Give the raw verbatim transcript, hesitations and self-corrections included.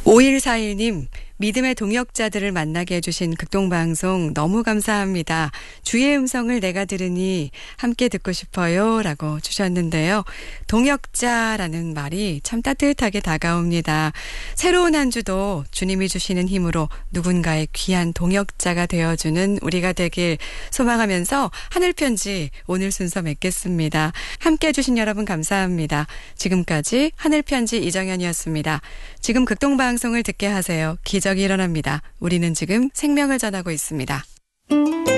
오일사일 님, 믿음의 동역자들을 만나게 해주신 극동방송 너무 감사합니다. 주의 음성을 내가 들으니 함께 듣고 싶어요 라고 주셨는데요. 동역자라는 말이 참 따뜻하게 다가옵니다. 새로운 한 주도 주님이 주시는 힘으로 누군가의 귀한 동역자가 되어주는 우리가 되길 소망하면서 하늘편지 오늘 순서 맺겠습니다. 함께 해주신 여러분 감사합니다. 지금까지 하늘편지 이정현이었습니다. 지금 극동방송을 듣게 하세요. 기적이 일어납니다. 우리는 지금 생명을 전하고 있습니다.